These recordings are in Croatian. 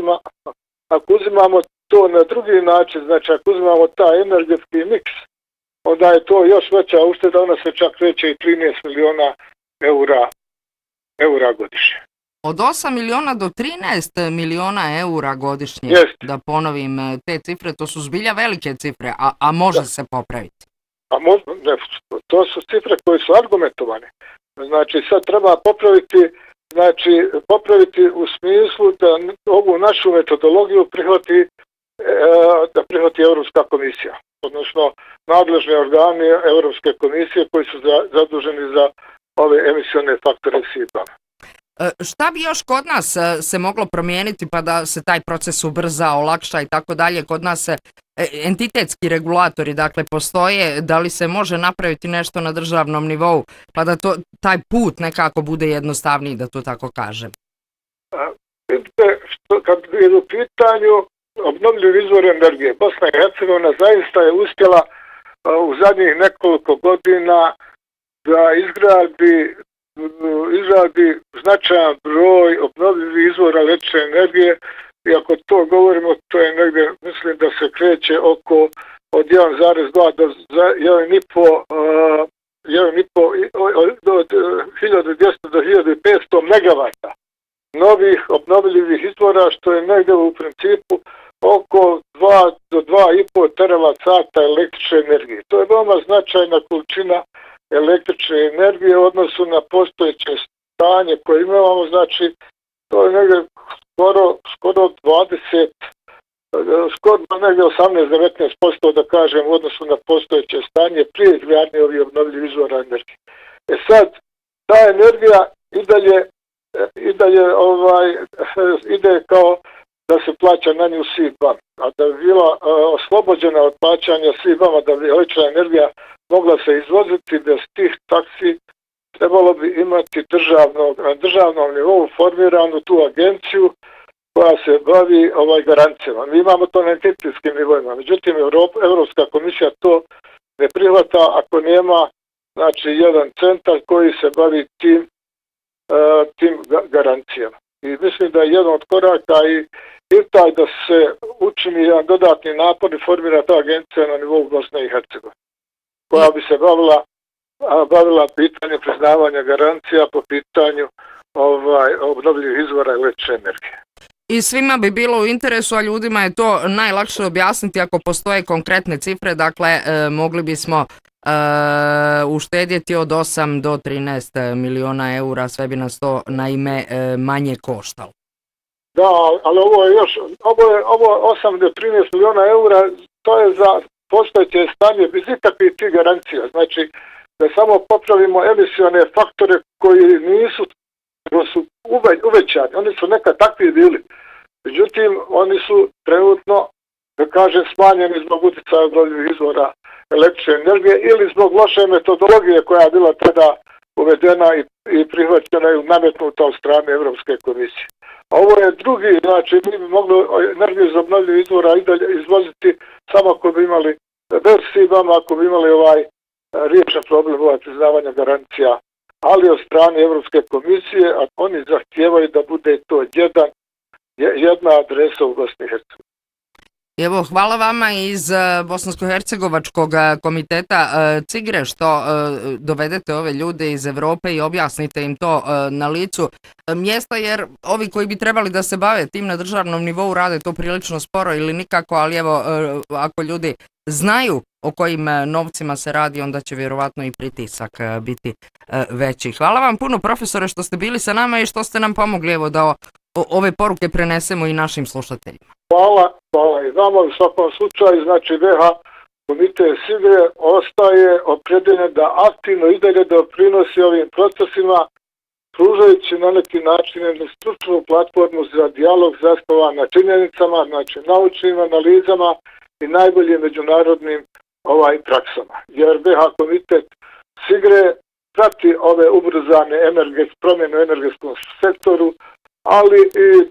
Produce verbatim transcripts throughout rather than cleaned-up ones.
uzima, ako uzimamo to na drugi način, znači ako uzimamo taj energetski miks, onda je to još veća ušteda, ona se čak kreće i trinaest miliona eura, eura godišnje. Od osam miliona do trinaest miliona eura godišnje, Jest. Da ponovim te cifre, to su zbilja velike cifre, a, a može da se popraviti. A mo, ne, to su cifre koje su argumentovane. Znači sad treba popraviti, znači popraviti u smislu da ovu našu metodologiju prihvati, e, da prihvati Europska komisija, odnosno nadležni organi Europske komisije koji su za, zaduženi za ove emisione faktore S I B A. Šta bi još kod nas se moglo promijeniti pa da se taj proces ubrza, olakša i tako dalje? Kod nas se entitetski regulatori dakle postoje, da li se može napraviti nešto na državnom nivou pa da to, taj put nekako bude jednostavniji, da to tako kažem? A, vidite, što, kad je u pitanju obnovljivi izvor energije, Bosna i Hercegovina zaista je uspjela a, u zadnjih nekoliko godina da izgradi izradi značajan broj obnovljivih izvora električne energije i ako to govorimo, to je negdje, mislim da se kreće oko od jedan zarez dva do jedan i po od hiljadu dvjesto do hiljadu petsto megavata novih obnovljivih izvora, što je negdje u principu oko dva do dva i po teravat sata električne energije. To je veoma značajna količina električne energije u odnosu na postojeće stanje koje imamo, znači to je negdje skoro, skoro dvadeset, skoro negdje osamnaest do devetnaest posto da kažem u odnosu na postojeće stanje prije izgradnje ovih obnovljivih izvora energije. E sad, ta energija i dalje, i dalje ovaj, ide kao da se plaća na nju S I B A, a da bi bila uh, oslobođena od plaćanja S I B A, da bi električna energija mogla se izvoziti bez tih taksi, trebalo bi imati državno, na državnom nivou formiranu tu agenciju koja se bavi ovaj garancijama. Mi imamo to na entitetskim nivoima, međutim Evropa, Evropska komisija to ne prihvata ako nema, znači, jedan centar koji se bavi tim, uh, tim garancijama. I mislim da je jedan od koraka i, i taj da se učini jedan dodatni napor i formira ta agencija na nivou Bosne i Hercegovine, koja bi se bavila, bavila pitanje priznavanja garancija po pitanju ovaj, obnovljivih izvora električne energije. I svima bi bilo u interesu, a ljudima je to najlakše objasniti ako postoje konkretne cifre, dakle e, mogli bismo e, uštedjeti od osam do trinaest miliona eura, sve bi nas to naime e, manje koštalo. Da, ali ovo je još, ovo je ovo osam do trinaest miliona eura, to je za postojeće stanje bez ikakvih tih garancija. Znači, da samo popravimo emisione faktore koji nisu, su uve, uvećani, oni su nekad takvi bili. Međutim, oni su trenutno, da kažem, smanjeni zbog utjecaja obnovljivih izvora električne energije ili zbog loše metodologije koja je bila tada uvedena i, i prihvaćena i nametnuta od strane Europske komisije. A ovo je drugi, znači mi bi mogli energiju iz obnovljivih izvora i dalje izvoziti samo ako bi imali, bez S I B A, ako bi imali ovaj riješen problem ovaj priznavanja garancija, ali od strane Europske komisije, a oni zahtijevaju da bude to jedan, jedna adresa u Bosni i Hercegovini. Evo, hvala vama iz Bosansko-hercegovačkog komiteta CIGRE što dovedete ove ljude iz Evrope i objasnite im to na licu mjesta, jer ovi koji bi trebali da se bave tim na državnom nivou rade to prilično sporo ili nikako, ali evo, ako ljudi znaju o kojim novcima se radi, onda će vjerovatno i pritisak biti veći. Hvala vam puno, profesore, što ste bili sa nama i što ste nam pomogli evo da ove poruke prenesemo i našim slušateljima. Hvala, hvala i vama u svakom slučaju, znači V H komitet CIGRE ostaje opredjeljen da aktivno i dalje doprinosi ovim procesima, pružajući na neki način jednu stručnu platformu za dijalog zasnovan na činjenicama, znači naučnim analizama i najboljim međunarodnim ovaj praksama. Jer V H komitet CIGRE prati ove ubrzane energet, promjene u energetskom sektoru, ali i,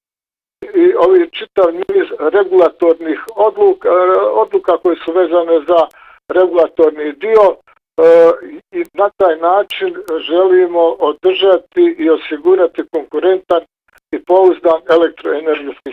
i ovi čitav niz regulatornih odluka, odluka koje su vezane za regulatorni dio e, i na taj način želimo održati i osigurati konkurentan i pouzdan elektroenergetski